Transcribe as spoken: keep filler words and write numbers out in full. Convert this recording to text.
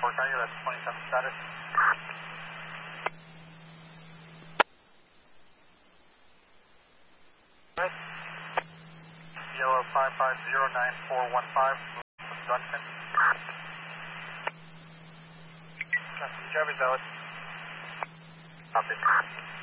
Fort Tiger, that's twenty-seven status. Right. Yellow five five zero nine four one five, from Duncan. Traffic, driver's out. Copy.